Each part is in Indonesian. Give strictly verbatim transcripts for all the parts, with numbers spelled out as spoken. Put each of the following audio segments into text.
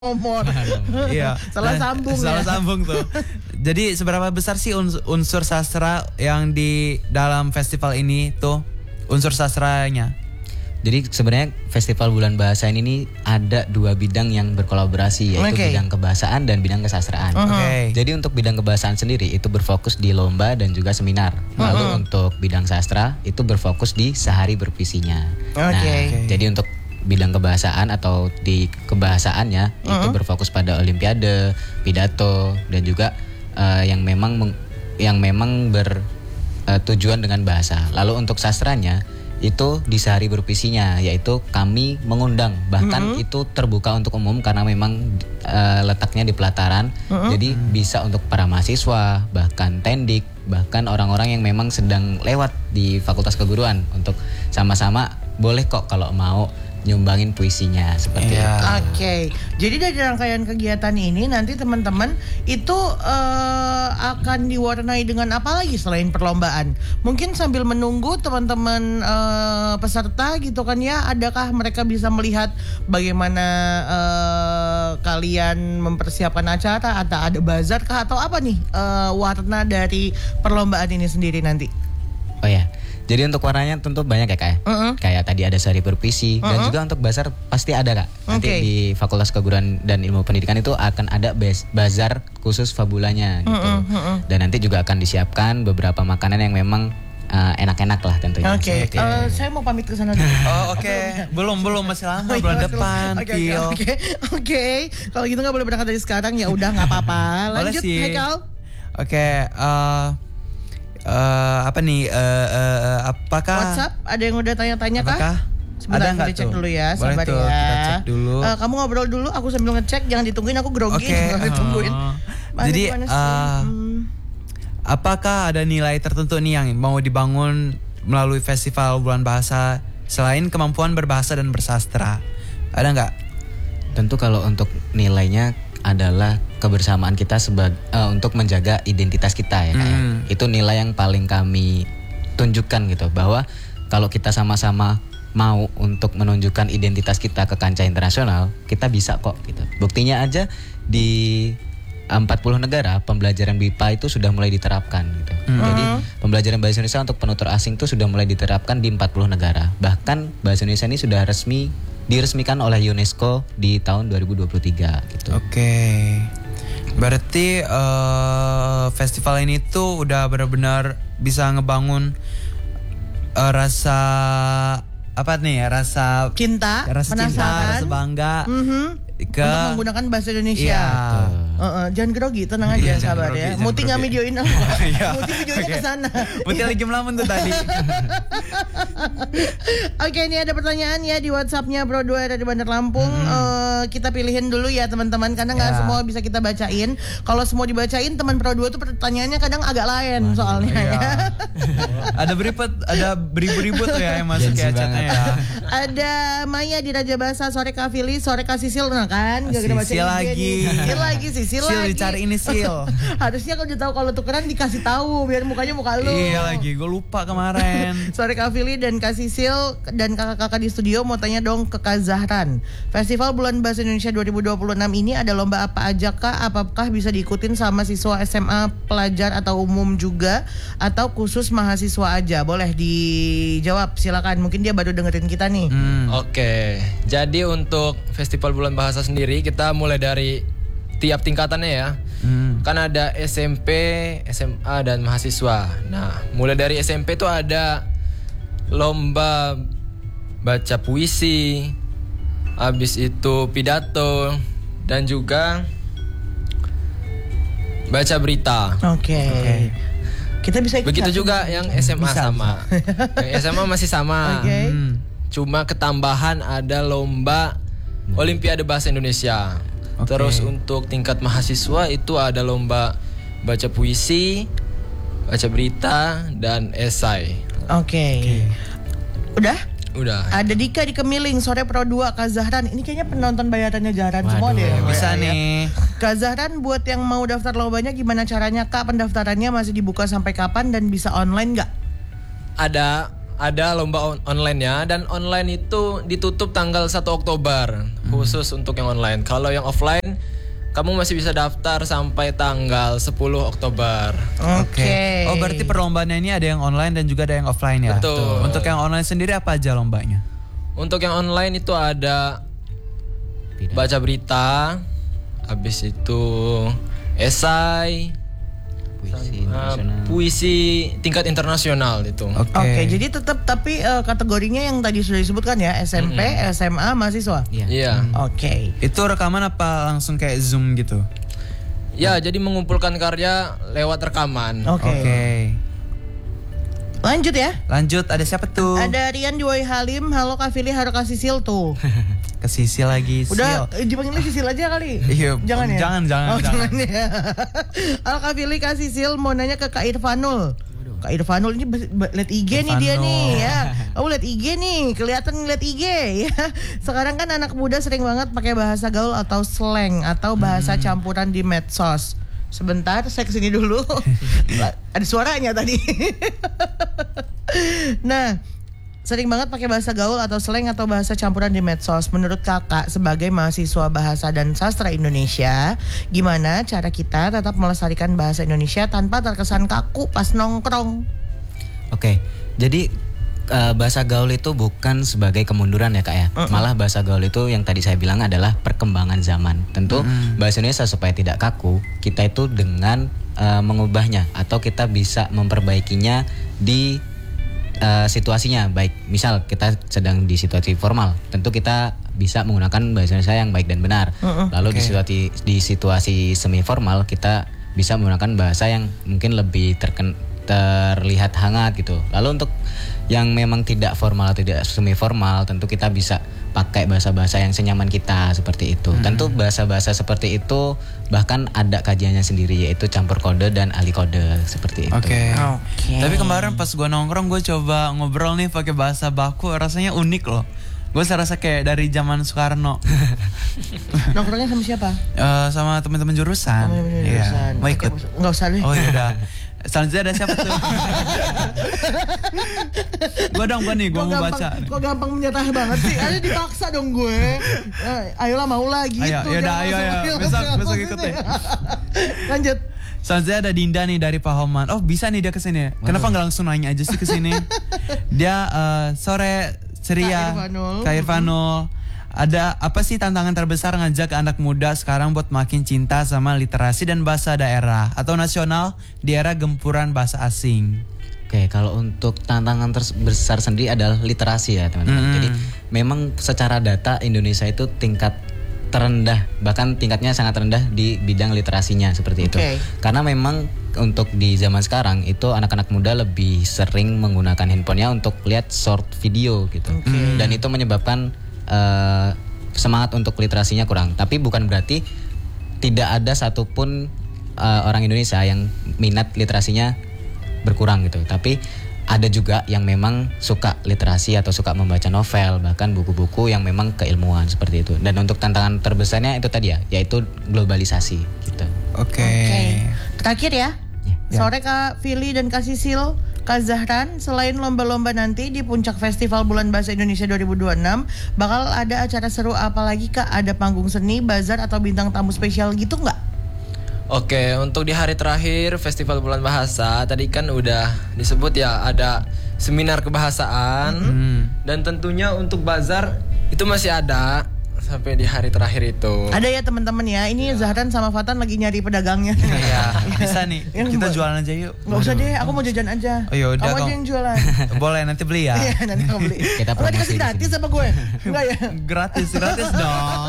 nomor. Iya. Salah sambung ya. Salah sambung tuh. Jadi seberapa besar sih uns- unsur sastra yang di dalam festival ini tuh? Unsur sastranya? Jadi sebenarnya Festival Bulan Bahasa ini nih ada dua bidang yang berkolaborasi, yaitu Okay. bidang kebahasaan dan bidang kesastraan. Uh-huh. Oke. Jadi untuk bidang kebahasaan sendiri itu berfokus di lomba dan juga seminar. Lalu Uh-huh. untuk bidang sastra itu berfokus di sehari berpuisinya. Oke. Nah, Oke. jadi untuk bidang kebahasaan atau di kebahasaannya itu Uh-huh. berfokus pada olimpiade, pidato dan juga eh, yang memang meng- yang memang bertujuan dengan bahasa. Lalu untuk sastranya itu di sehari berpuisinya, yaitu kami mengundang, bahkan Mm-hmm. itu terbuka untuk umum karena memang eh, letaknya di pelataran. Mm-hmm. Jadi bisa untuk para mahasiswa, bahkan tendik, bahkan orang-orang yang memang sedang lewat di Fakultas Keguruan untuk sama-sama boleh kok kalau mau nyumbangin puisinya seperti Iya. itu. Oke, jadi dari rangkaian kegiatan ini nanti teman-teman itu eh, akan diwarnai dengan apa lagi selain perlombaan? Mungkin sambil menunggu teman-teman eh, peserta gitu kan ya, adakah mereka bisa melihat bagaimana eh, kalian mempersiapkan acara atau ada bazar kah atau apa nih eh, warna dari perlombaan ini sendiri nanti? Oh ya. Jadi untuk warnanya tentu banyak ya Kak ya. Uh-uh. Kayak tadi ada sehari berpuisi dan Uh-uh. juga untuk bazar pasti ada Kak. Nanti Oke. di Fakultas Keguruan dan Ilmu Pendidikan itu akan ada bas- bazar khusus fabulanya gitu. Uh-uh, uh-uh. Dan nanti juga akan disiapkan beberapa makanan yang memang uh, enak-enak lah tentunya. Oke, Oke. eh, saya mau pamit ke sana dulu. Oh oke, belum belum masih lama Oh, iya, bulan masih depan. lama. Oke, oke, Pil. Oke, oke. Kalau gitu nggak boleh berangkat dari sekarang ya udah nggak apa-apa. Boleh Lanjut, sih. Haikal. Oke, eh eh, apa nih? eh, eh, eh, apakah? WhatsApp ada yang udah tanya-tanya kah? Apakah? Sebentar Ada kita nggak cek tuh? dulu ya, Boleh sabar tuh, ya. kita cek dulu. Eh, kamu ngobrol dulu, aku sambil ngecek, jangan ditungguin, aku grogi. Oke. Nggak ditungguin. oh. Mana, Jadi, gimana sih? eh, Hmm. apakah ada nilai tertentu nih yang mau dibangun melalui Festival Bulan Bahasa selain kemampuan berbahasa dan bersastra? Ada nggak? Tentu kalau untuk nilainya adalah kebersamaan kita sebagai untuk menjaga identitas kita ya Kak ya. Hmm. Itu nilai yang paling kami tunjukkan gitu, bahwa kalau kita sama-sama mau untuk menunjukkan identitas kita ke kancah internasional, kita bisa kok gitu. Buktinya aja di empat puluh negara pembelajaran B I P A itu sudah mulai diterapkan gitu. Jadi pembelajaran bahasa Indonesia untuk penutur asing itu sudah mulai diterapkan di empat puluh negara. Bahkan bahasa Indonesia ini sudah resmi diresmikan oleh UNESCO di tahun dua ribu dua puluh tiga gitu. Oke. Berarti eh, festival ini tuh udah benar-benar bisa ngebangun eh, rasa apa nih ya? Rasa Cinta, rasa cinta, penasaran. rasa bangga Mhm. ke Untuk menggunakan bahasa Indonesia. Iya. Uh-uh, jangan grogi, tenang aja, Iya, jangan sabar grogi, ya. jangan Muti nggak grogi. videoin aku. Iya. Muti videonya Oke. ke sana. Muti lagi melamun tuh tadi. Oke, ini ada pertanyaan ya di WhatsAppnya Pro dua dari Bandar Lampung. Eh, kita pilihin dulu ya teman-teman, karena nggak Ya. semua bisa kita bacain. Kalau semua dibacain, teman Pro dua tuh pertanyaannya kadang agak lain soalnya Iya. ya. Ada beribut, ada beribu-ribu tuh ya yang masuk Gengsi ya chatnya ya. Ada Maya di Raja Basa, sore Kak Fili, sore Kak Sisil, nah kan? Gak kena baca Sisil I G lagi. nih. Sisil lagi, Sisil Sil, lagi. dicari ini Sil. Harusnya kalau udah tahu kalau tukeran dikasih tahu biar mukanya muka lu. Iya lagi, gue lupa kemarin. Sore Kak Fili dan Kak Sisil dan kakak-kakak di studio mau tanya dong ke Kak Zahran. Festival Bulan Bahasa Indonesia dua ribu dua puluh enam ini ada lomba apa aja Kak? Apakah bisa diikutin sama siswa S M A, pelajar atau umum juga? Atau khusus mahasiswa aja? Boleh dijawab, silakan. Mungkin dia baru dengerin kita nih. Hmm. Oke, jadi untuk Festival Bulan Bahasa sendiri kita mulai dari tiap tingkatannya ya. Hmm. Kan ada S M P, S M A dan mahasiswa. Nah, mulai dari S M P tuh ada lomba baca puisi, habis itu pidato dan juga baca berita. Oke. Kita bisa ikut Begitu satu? juga yang S M A Bisa, sama. Yang S M A masih sama. Oke. Hmm. Cuma ketambahan ada lomba Olimpiade Bahasa Indonesia. Oke. Terus untuk tingkat mahasiswa itu ada lomba baca puisi, baca berita, dan esai. Oke. Udah? Udah. Ada Dika di Kemiling, sore Pro dua Kak Zahran. Ini kayaknya penonton bayarannya Zahran semua deh. Bisa Ya. nih. Kak Zahran, buat yang mau daftar lombanya gimana caranya Kak? Pendaftarannya masih dibuka sampai kapan dan bisa online nggak? Ada ada lomba on- online ya, dan online itu ditutup tanggal satu Oktober. khusus untuk yang online. Kalau yang offline, kamu masih bisa daftar sampai tanggal sepuluh Oktober. Oke. Oh berarti perlombaannya ini ada yang online dan juga ada yang offline ya? Betul. Untuk yang online sendiri apa aja lombanya? Untuk yang online itu ada baca berita, habis itu esai, Puisi uh, internasional. puisi tingkat internasional itu. Oke. Oke, jadi tetap tapi eh, kategorinya yang tadi sudah disebutkan ya, S M P, S M A, mahasiswa. Iya. Iya. Oke. Itu rekaman apa langsung kayak Zoom gitu? Ya, jadi mengumpulkan karya lewat rekaman. Oke. Oke. Lanjut ya. Lanjut, ada siapa tuh? Ada Rian Joy Halim, halo Kak Fili, halo Kak Sisil tuh. Ke Sisil lagi. Udah Sil. eh, dipanggilnya Sisil aja kali. Iya, Jangan ya. jangan, jangan, Oh, jangan. jangan ya. Halo Kak Fili, Kak Sisil mau nanya ke Kak Irfanul. Kak Irfanul ini bes- be- liat I G nih dia Irfanul. nih ya. Kamu liat I G nih, kelihatan ngeliat I G ya. Sekarang kan anak muda sering banget pakai bahasa gaul atau slang atau bahasa Hmm. campuran di medsos. Sebentar, saya kesini dulu. Ada suaranya tadi. Nah, sering banget pakai bahasa gaul atau slang atau bahasa campuran di medsos. Menurut kakak sebagai mahasiswa bahasa dan sastra Indonesia, gimana cara kita tetap melestarikan bahasa Indonesia tanpa terkesan kaku pas nongkrong? Oke, jadi eh, bahasa gaul itu bukan sebagai kemunduran ya kak ya. Malah bahasa gaul itu yang tadi saya bilang adalah perkembangan zaman. Tentu bahasa Indonesia supaya tidak kaku, kita itu dengan eh, mengubahnya atau kita bisa memperbaikinya di eh, situasinya. Baik, misal kita sedang di situasi formal, tentu kita bisa menggunakan bahasa Indonesia yang baik dan benar. Lalu di situasi di situasi semi formal kita bisa menggunakan bahasa yang mungkin lebih terken, terlihat hangat gitu. Lalu untuk yang memang tidak formal atau tidak semi formal, tentu kita bisa pakai bahasa-bahasa yang senyaman kita seperti itu. Tentu bahasa-bahasa seperti itu bahkan ada kajiannya sendiri, yaitu campur kode dan ahli kode seperti itu. Oke. Oke. Tapi kemarin pas gua nongkrong gue coba ngobrol nih pakai bahasa baku, rasanya unik loh. Gue serasa kayak dari zaman Soekarno. Nongkrongnya sama siapa? Eh, sama teman-teman jurusan. Sama teman-teman Iya. jurusan. Mau Oke, ikut? nggak usah deh. Oh iya udah. Selanjutnya ada siapa tuh? Gue dong gue nih, gue Kok mau gampang, baca. kok gampang menyerah banget sih? Ada dipaksa dong gue. Eh, ayolah mau lah gitu. Ayo, yaudah, jangan ayo, langsung- ayo. langsung- Besok- langsung besok sini. ikut deh. Lanjut. Selanjutnya ada Dinda nih dari Pahoman. Oh bisa nih dia kesini. Kenapa nggak langsung nanya aja sih kesini? Dia eh, sore ceria. Kak Irfanul. Kak Irfanul. Ada apa sih tantangan terbesar ngajak anak muda sekarang buat makin cinta sama literasi dan bahasa daerah atau nasional di era gempuran bahasa asing? Oke, kalau untuk tantangan terbesar sendiri adalah literasi ya teman-teman. Hmm. Jadi memang secara data Indonesia itu tingkat terendah, bahkan tingkatnya sangat rendah di bidang literasinya seperti itu. Oke. Karena memang untuk di zaman sekarang itu anak-anak muda lebih sering menggunakan handphonenya untuk lihat short video gitu. Dan itu menyebabkan eh, semangat untuk literasinya kurang. Tapi bukan berarti tidak ada satupun eh, orang Indonesia yang minat literasinya berkurang gitu. Tapi ada juga yang memang suka literasi atau suka membaca novel, bahkan buku-buku yang memang keilmuan seperti itu. Dan untuk tantangan terbesarnya itu tadi ya, yaitu globalisasi gitu. Oke. Oke. Terakhir ya. Ya. Sore Kak Fili dan Kak Sisil, Kak Zahran, selain lomba-lomba nanti di puncak Festival Bulan Bahasa Indonesia dua ribu dua puluh enam, bakal ada acara seru apa lagi Kak? Ada panggung seni, bazar atau bintang tamu spesial gitu nggak? Oke, untuk di hari terakhir Festival Bulan Bahasa tadi kan udah disebut ya, ada seminar kebahasaan dan tentunya untuk bazar itu masih ada sampai di hari terakhir itu. Ada ya teman-teman ya. Ini Zahran sama Fatan lagi nyari pedagangnya. Iya, bisa nih. Yang Kita buat- jualan aja yuk. Nggak usah deh, aku mau jajan aja. Oh, yaudah, kamu aja kamu- yang jualan. Boleh nanti beli ya. Iya, nanti kamu beli. Kita Oh, nggak dikasih promosi di gratis apa gue? Enggak ya? Gratis, gratis dong.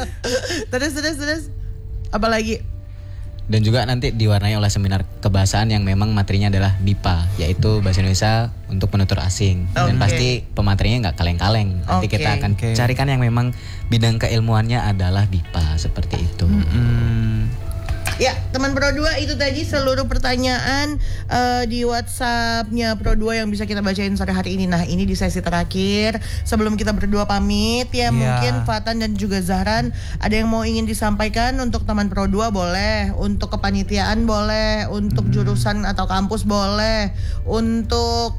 Terus, terus, terus. Apa lagi? Dan juga nanti diwarnai oleh seminar kebahasaan yang memang materinya adalah B I P A, yaitu Bahasa Indonesia untuk penutur asing. Oke. Dan pasti pematerinya nggak kaleng-kaleng. Nanti Oke. kita akan Oke. carikan yang memang bidang keilmuannya adalah B I P A seperti itu. Hmm. Ya, teman Pro dua itu tadi seluruh pertanyaan uh, di WhatsApp-nya Pro dua yang bisa kita bacain sore hari ini. Nah, ini di sesi terakhir sebelum kita berdua pamit ya, Ya. mungkin Fatan dan juga Zahran ada yang mau ingin disampaikan untuk teman Pro dua boleh, untuk kepanitiaan boleh, untuk Hmm. jurusan atau kampus boleh, untuk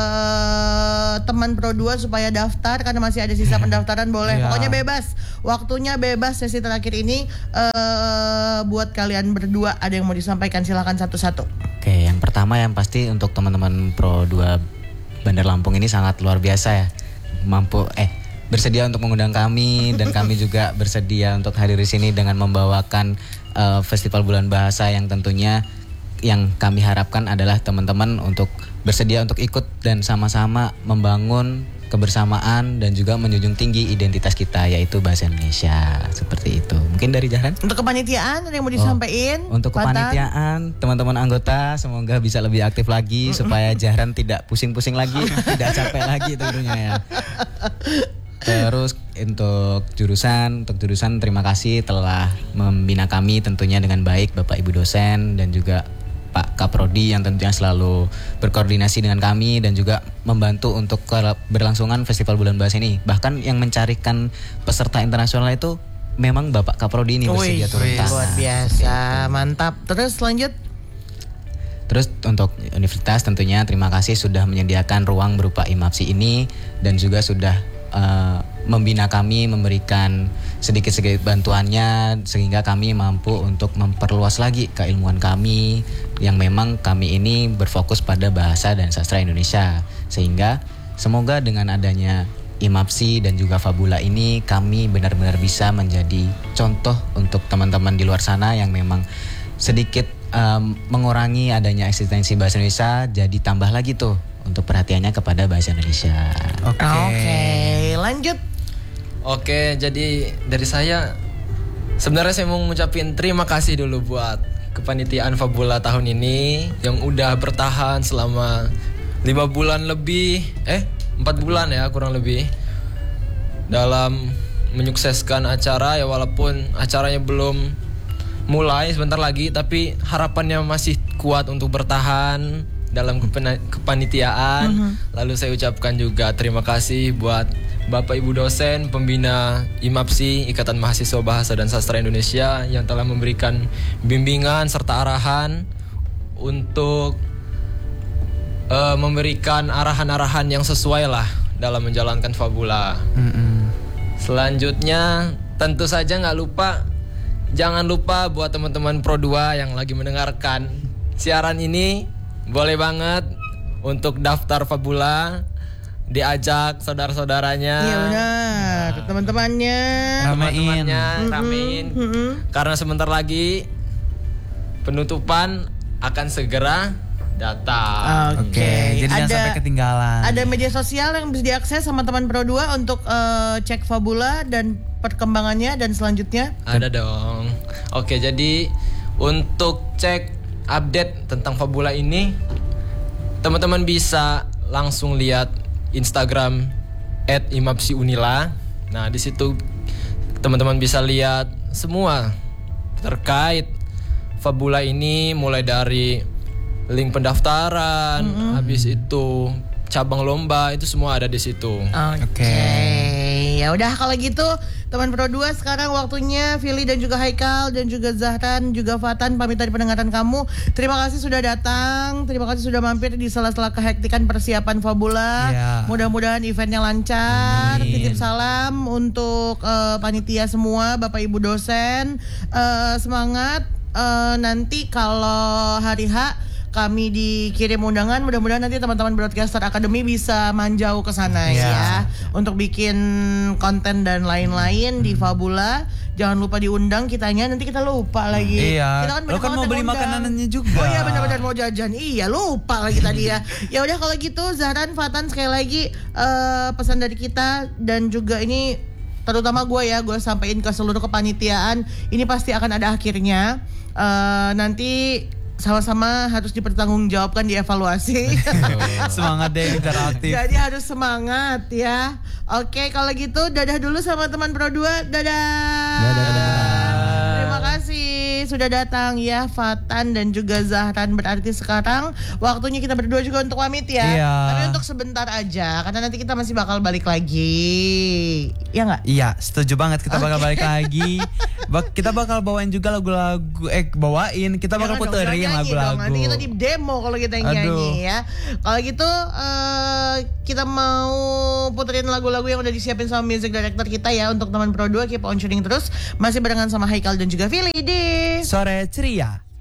uh, teman Pro dua supaya daftar karena masih ada sisa pendaftaran boleh. Ya. Pokoknya bebas. Waktunya bebas sesi terakhir ini uh, buat kalian berdua ada yang mau disampaikan, silakan satu-satu. Oke, yang pertama yang pasti untuk teman-teman Pro dua Bandar Lampung ini sangat luar biasa ya. Mampu eh bersedia untuk mengundang kami dan kami juga bersedia untuk hadir di sini dengan membawakan uh, Festival Bulan Bahasa yang tentunya yang kami harapkan adalah teman-teman untuk bersedia untuk ikut dan sama-sama membangun kebersamaan dan juga menjunjung tinggi identitas kita yaitu bahasa Indonesia. Seperti itu. Mungkin dari Zahran? Untuk kepanitiaan ada yang mau disampaikan? Oh, untuk Fatan? kepanitiaan teman-teman anggota semoga bisa lebih aktif lagi supaya Zahran tidak pusing-pusing lagi, tidak capek lagi tentunya ya. Terus untuk jurusan, untuk jurusan terima kasih telah membina kami tentunya dengan baik Bapak Ibu dosen dan juga Pak Kaprodi yang tentunya selalu berkoordinasi dengan kami dan juga membantu untuk keberlangsungan Festival Bulan Bahasa ini. Bahkan yang mencarikan peserta internasional itu memang Bapak Kaprodi ini bersedia turun Wih, tangan. luar biasa, mantap. Terus lanjut. Terus untuk universitas tentunya terima kasih sudah menyediakan ruang berupa IMAPSI ini dan juga sudah uh, membina kami, memberikan sedikit-sedikit bantuannya sehingga kami mampu untuk memperluas lagi keilmuan kami yang memang kami ini berfokus pada bahasa dan sastra Indonesia. Sehingga semoga dengan adanya IMAPSI dan juga Fabula ini kami benar-benar bisa menjadi contoh untuk teman-teman di luar sana yang memang sedikit um, mengurangi adanya eksistensi bahasa Indonesia, jadi tambah lagi tuh untuk perhatiannya kepada bahasa Indonesia. Oke. Oke, lanjut. Oke, jadi dari saya sebenarnya saya mau ngucapin terima kasih dulu buat kepanitiaan Fabula tahun ini yang udah bertahan selama lima bulan lebih, eh empat bulan ya kurang lebih dalam menyukseskan acara ya, walaupun acaranya belum mulai sebentar lagi tapi harapannya masih kuat untuk bertahan dalam kepena- kepanitiaan. Mhm. Lalu saya ucapkan juga terima kasih buat Bapak Ibu dosen pembina IMAPSI Ikatan Mahasiswa Bahasa dan Sastra Indonesia yang telah memberikan bimbingan serta arahan untuk uh, memberikan arahan-arahan yang sesuai lah dalam menjalankan Fabula. Mm-mm. Selanjutnya tentu saja nggak lupa, jangan lupa buat teman-teman Pro dua yang lagi mendengarkan siaran ini, boleh banget untuk daftar Fabula, diajak saudara-saudaranya, Iya benar, teman-temannya. Ramein. teman-temannya, ramein. Mm-mm. Karena sebentar lagi penutupan akan segera datang. Oke, Oke, jadi jangan ada sampai ketinggalan. ada media sosial yang bisa diakses sama teman Pro dua untuk eh, cek Fabula dan perkembangannya dan selanjutnya. Ada dong. Oke, jadi untuk cek update tentang Fabula ini, teman-teman bisa langsung lihat Instagram et imapsiunila. Nah, di situ teman-teman bisa lihat semua terkait Fabula ini, mulai dari link pendaftaran, Mm-hmm. habis itu cabang lomba, itu semua ada di situ. Oke. Ya udah kalau gitu teman Pro dua sekarang waktunya Fili dan juga Haikal dan juga Zahran juga Fatan pamit dari pendengaran kamu. Terima kasih sudah datang, terima kasih sudah mampir di sela-sela kehektikan persiapan Fabula. Iya. Mudah-mudahan eventnya lancar. Amin. Titip salam untuk eh, panitia semua, Bapak Ibu dosen. Eh, semangat. Eh, nanti kalau hari H kami dikirim undangan, mudah-mudahan nanti teman-teman Broadcaster Academy bisa manjau ke sana Iya. ya untuk bikin konten dan lain-lain di Fabula. Jangan lupa diundang kitanya, nanti kita lupa lagi. Iya. Kita Lo banyak kan banget mau yang beli undang. makanannya juga. Oh iya benar-benar mau jajan. Iya lupa lagi tadi ya. Ya udah kalau gitu Zahran, Fatan sekali lagi eh, pesan dari kita dan juga ini terutama gue ya, gue sampaikan ke seluruh kepanitiaan, ini pasti akan ada akhirnya. Eh, nanti sama-sama harus dipertanggungjawabkan, dievaluasi. Semangat deh interaktif. Jadi harus semangat ya. Oke kalau gitu dadah dulu sama teman Pro dua. Dadah. Dadah. Terima kasih. sudah datang ya, Fatan dan juga Zahran. Berarti sekarang waktunya kita berdua juga untuk pamit ya. Iya. Tapi untuk sebentar aja, karena nanti kita masih bakal balik lagi. Ya nggak? Iya, setuju banget, kita bakal balik lagi. Bak- kita bakal bawain juga lagu-lagu eh bawain, kita bakal Jangan dong, puterin jangan nyanyi dong. lagu-lagu. Nanti kita di demo kalau kita yang Aduh. nyanyi ya. Kalau gitu eh, kita mau puterin lagu-lagu yang udah disiapin sama music director kita ya. Untuk teman Pro dua, keep on tuning terus. Masih barengan sama Haikal dan juga Fili di Sore ceria.